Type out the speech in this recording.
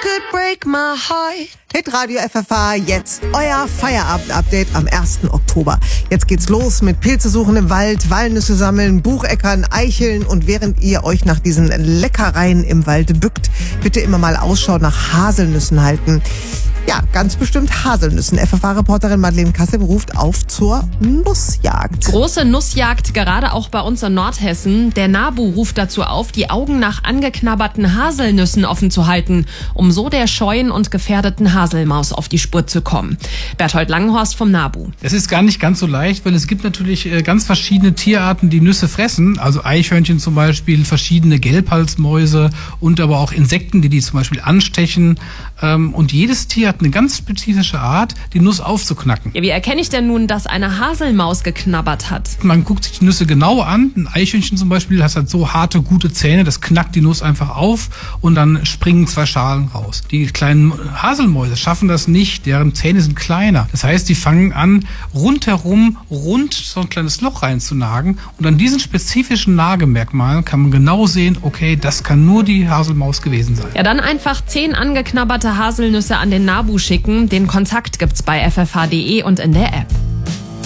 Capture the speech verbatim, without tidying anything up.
could break my heart. Hitradio F F H, jetzt euer Feierabend-Update am ersten Oktober. Jetzt geht's los mit Pilze suchen im Wald, Walnüsse sammeln, Bucheckern, Eicheln und während ihr euch nach diesen Leckereien im Wald bückt, bitte immer mal Ausschau nach Haselnüssen halten. Ja, ganz bestimmt Haselnüssen. F F H-Reporterin Madeleine Kassem ruft auf zur Nussjagd. Große Nussjagd, gerade auch bei uns in Nordhessen. Der NABU ruft dazu auf, die Augen nach angeknabberten Haselnüssen offen zu halten, um so der scheuen und gefährdeten Haselmaus auf die Spur zu kommen. Berthold Langenhorst vom NABU. Es ist gar nicht ganz so leicht, weil es gibt natürlich ganz verschiedene Tierarten, die Nüsse fressen. Also Eichhörnchen zum Beispiel, verschiedene Gelbhalsmäuse und aber auch Insekten, die die zum Beispiel anstechen. Und jedes Tier hat eine ganz spezifische Art, die Nuss aufzuknacken. Ja, wie erkenne ich denn nun, dass eine Haselmaus geknabbert hat? Man guckt sich die Nüsse genau an. Ein Eichhörnchen zum Beispiel, das hat so harte, gute Zähne, das knackt die Nuss einfach auf und dann springen zwei Schalen raus. Die kleinen Haselmäuse schaffen das nicht, deren Zähne sind kleiner. Das heißt, die fangen an, rundherum, rund so ein kleines Loch reinzunagen und an diesen spezifischen Nagemerkmalen kann man genau sehen, okay, das kann nur die Haselmaus gewesen sein. Ja, dann einfach zehn angeknabberte Haselnüsse an den NABU schicken. Den Kontakt gibt's bei f f h punkt d e und in der App.